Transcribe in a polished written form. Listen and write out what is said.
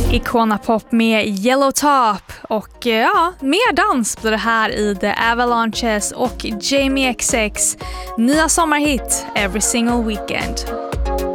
Icona Pop med Yellow Top och mer dans blir det här i The Avalanches och Jamie XX nya sommarhit Every Single Weekend.